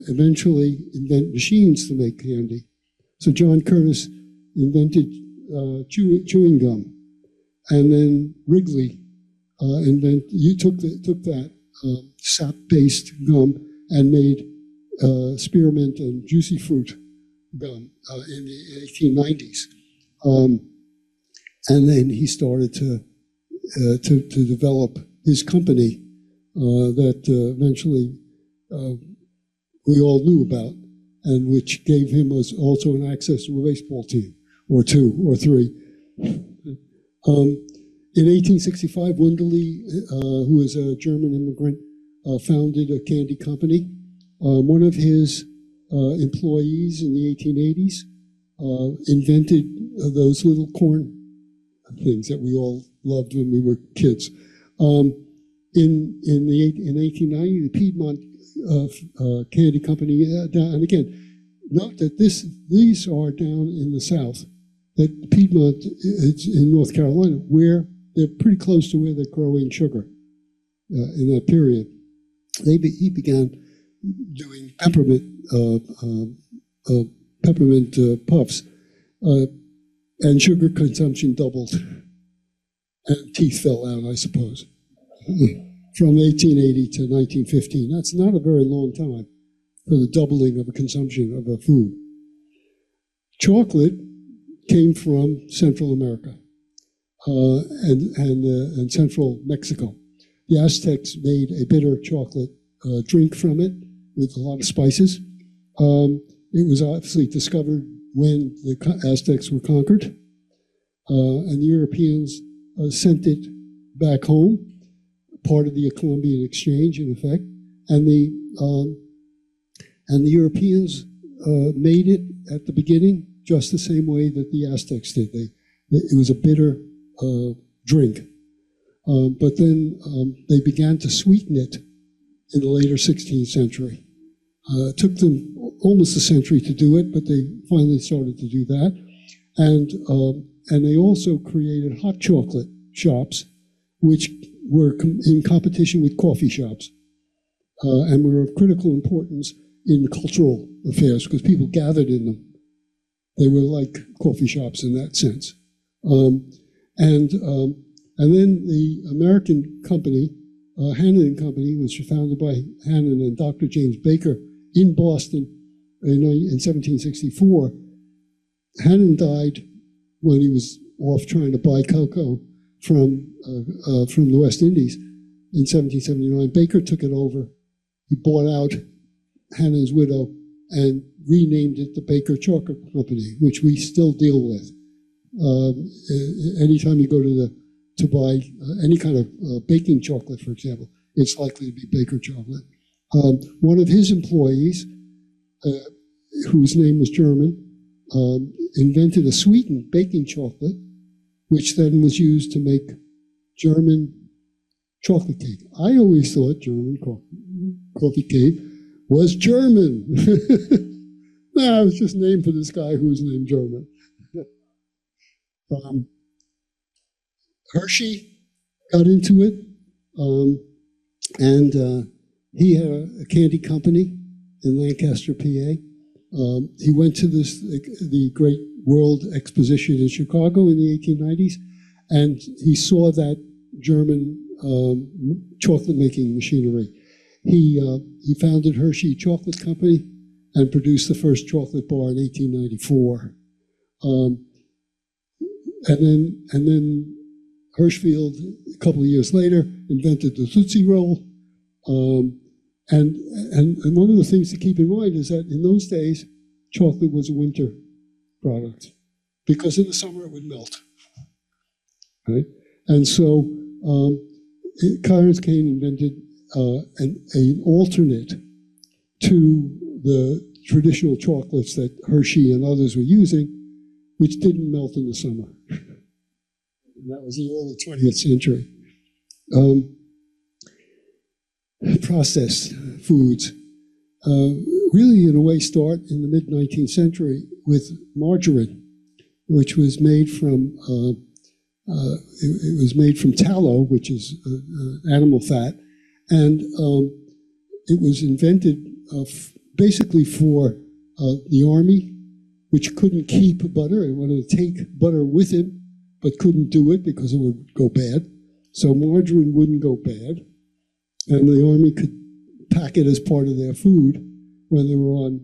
eventually invent machines to make candy. So John Curtis invented chewing gum, and then Wrigley took that sap-based gum and made spearmint and juicy fruit gum in the 1890s. And then he started to develop his company that eventually we all knew about, and which gave him also an access to a baseball team, or two, or three. In 1865, Wunderlich, who was a German immigrant, founded a candy company. One of his employees in the 1880s invented those little corn things that we all loved when we were kids. In 1890, the Piedmont Candy Company, and again, note that these are down in the South. That Piedmont is in North Carolina, where they're pretty close to where they're growing sugar in that period. He began doing peppermint puffs, and sugar consumption doubled, and teeth fell out, I suppose, from 1880 to 1915. That's not a very long time for the doubling of the consumption of a food. Chocolate came from Central America and Central Mexico. The Aztecs made a bitter chocolate drink from it with a lot of spices. It was obviously discovered when the Aztecs were conquered, and the Europeans sent it back home, part of the Columbian Exchange, in effect, and the Europeans made it at the beginning just the same way that the Aztecs did. It was a bitter drink. But then they began to sweeten it in the later 16th century. It took them almost a century to do it, but they finally started to do that. And they also created hot chocolate shops, which were in competition with coffee shops, and were of critical importance in cultural affairs because people gathered in them. They were like coffee shops in that sense. And then the American company, Hannon and Company, was founded by Hannon and Dr. James Baker in Boston in 1764. Hannon died when he was off trying to buy cocoa from the West Indies in 1779. Baker took it over. He bought out Hannon's widow and renamed it the Baker Chocolate Company, which we still deal with. Anytime you go to buy any kind of baking chocolate, for example, it's likely to be Baker chocolate. One of his employees, whose name was German, invented a sweetened baking chocolate, which then was used to make German chocolate cake. I always thought German coffee cake was German. No, it was just named for this guy who was named German. Hershey got into it, and he had a candy company in Lancaster, PA. He went to the Great World Exposition in Chicago in the 1890s, and he saw that German chocolate-making machinery. He founded Hershey Chocolate Company and produced the first chocolate bar in 1894. And then Hirschfeld, a couple of years later, invented the Tootsie Roll. And one of the things to keep in mind is that in those days, chocolate was a winter product because in the summer it would melt. Right? And so Clarence Kane invented an alternate to the traditional chocolates that Hershey and others were using, which didn't melt in the summer. And that was the early 20th century. Processed foods really, in a way, start in the mid-19th century with margarine, which was made from it was made from tallow, which is animal fat, and it was invented basically for the army, which couldn't keep butter. It wanted to take butter with it, but couldn't do it because it would go bad. So margarine wouldn't go bad, and the army could pack it as part of their food when they were on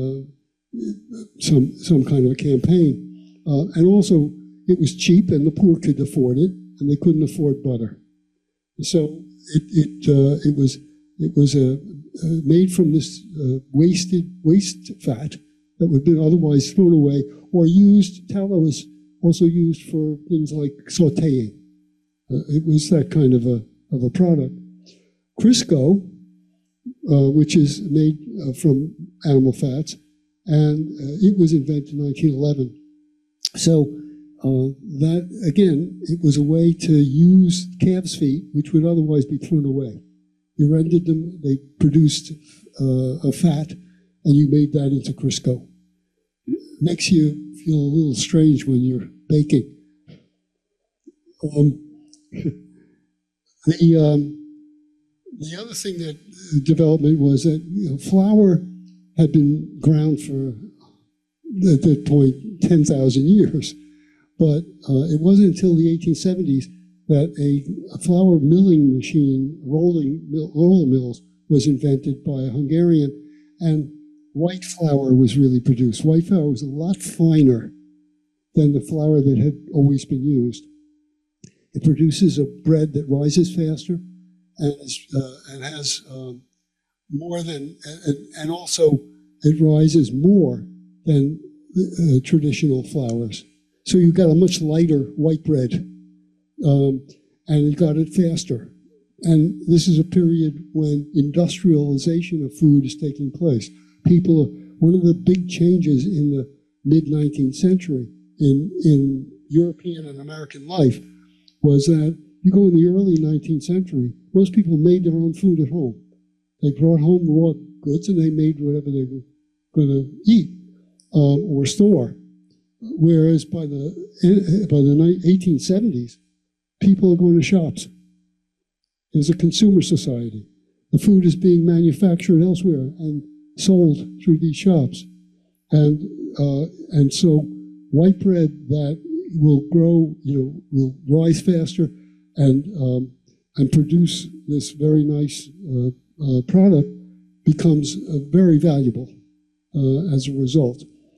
some kind of a campaign. And also, it was cheap, and the poor could afford it, and they couldn't afford butter. So it was made from this waste fat that would have been otherwise thrown away or used. Tallow was also used for things like sautéing. It was that kind of a product. Crisco, which is made from animal fats, and it was invented in 1911. So that, again, it was a way to use calves' feet, which would otherwise be thrown away. You rendered them, they produced a fat, and you made that into Crisco. Makes you feel a little strange when you're baking. The other thing that development was that flour had been ground for, at that point, 10,000 years. But it wasn't until the 1870s that a flour milling machine, roller mills, was invented by a Hungarian, and white flour was really produced. White flour was a lot finer than the flour that had always been used. It produces a bread that rises faster and has more than, and also it rises more than traditional flours. So you got a much lighter white bread, and you got it faster. And this is a period when industrialization of food is taking place. One of the big changes in the mid-19th century in European and American life was that you go in the early 19th century, most people made their own food at home. They brought home raw goods and they made whatever they were going to eat or store. Whereas by the 1870s, people are going to shops. There's a consumer society. The food is being manufactured elsewhere and sold through these shops. And so white bread that will grow, will rise faster and produce this very nice product becomes very valuable as a result.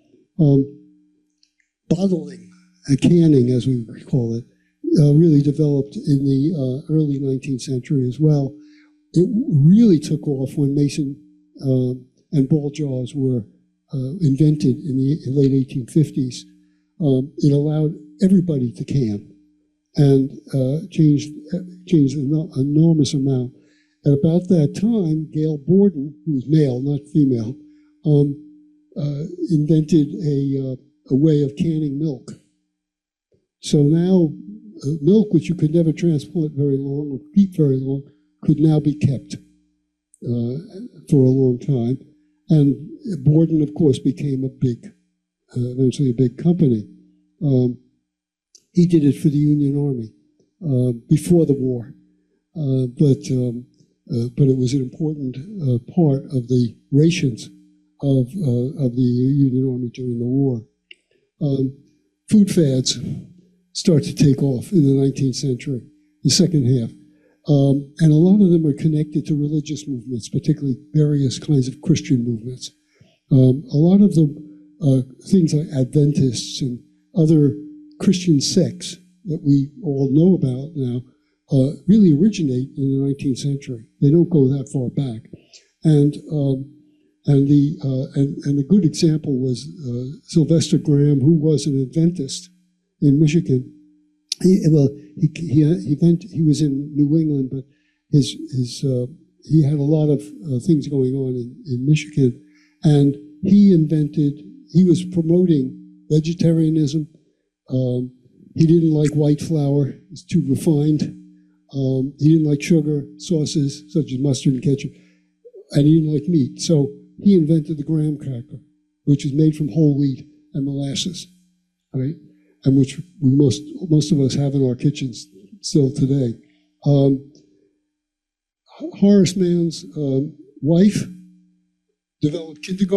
Bottling, canning, as we call it, really developed in the early 19th century as well. It really took off when mason and ball jars were invented in the late 1850s. It allowed everybody to can and changed an enormous amount. At about that time, Gail Borden, who was male, not female, invented a way of canning milk. So now milk, which you could never transport very long or keep very long, could now be kept for a long time. And Borden, of course, became eventually a big company. He did it for the Union Army before the war, but it was an important part of the rations of the Union Army during the war. Food fads start to take off in the 19th century, the second half. And a lot of them are connected to religious movements, particularly various kinds of Christian movements. A lot of them, things like Adventists and other Christian sects that we all know about now, really originate in the 19th century. They don't go that far back. And a good example was Sylvester Graham, who was an Adventist in Michigan. He was in New England, but he had a lot of things going on in Michigan, and he was promoting vegetarianism. He didn't like white flour; it's too refined. He didn't like sugar, sauces such as mustard and ketchup, and he didn't like meat. So he invented the graham cracker, which is made from whole wheat and molasses, right? And which most of us have in our kitchens still today. Horace Mann's wife developed kindergarten